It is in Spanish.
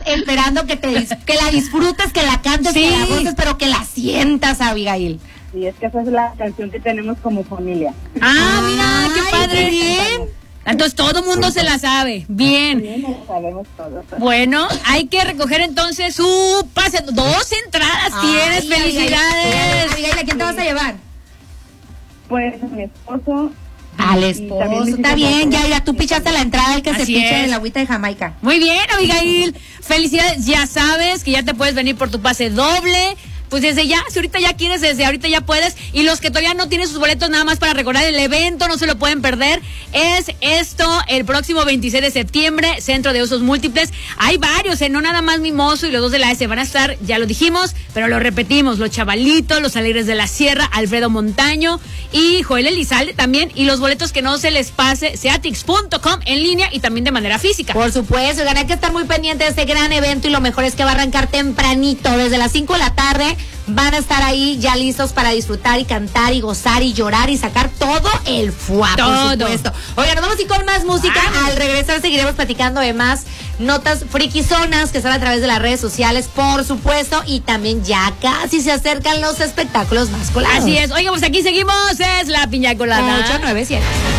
esperando que la disfrutes, que la cantes, que la goces, pero que la sientas, Abigail. Sí, es que esa es la canción que tenemos como familia. Mira, qué padre. Bien. Entonces todo mundo se la sabe. Bien. Sí, lo sabemos todos. Bueno, hay que recoger entonces su pase. 2 entradas tienes. Felicidades. Abigail, ¿a quién te vas a llevar? Pues a mi esposo. Al esposo. Está bien, ya tú pichaste la entrada, el que se picha en la agüita de Jamaica. Muy bien, Abigail. Felicidades. Ya sabes que ya te puedes venir por tu pase doble. Pues desde ya, si ahorita ya quieres, desde ahorita ya puedes. Y los que todavía no tienen sus boletos, nada más para recordar el evento, no se lo pueden perder. Es esto, el próximo 26 de septiembre, Centro de Usos Múltiples. Hay varios, no nada más Mimoso y los 2 de la S van a estar, ya lo dijimos, pero lo repetimos, los Chavalitos, los Alegres de la Sierra, Alfredo Montaño y Joel Elizalde también. Y los boletos que no se les pase, seatix.com en línea y también de manera física. Por supuesto, hay que estar muy pendiente de este gran evento y lo mejor es que va a arrancar tempranito, desde las 5 de la tarde. Van a estar ahí ya listos para disfrutar y cantar y gozar y llorar y sacar todo el fuá, por supuesto. Oigan, nos vamos a ir con más música. Al regresar seguiremos platicando de más notas frikizonas que están a través de las redes sociales, por supuesto, y también ya casi se acercan los espectáculos más colados. Así es. Oigan, pues aquí seguimos, es La Piña Colada. 897.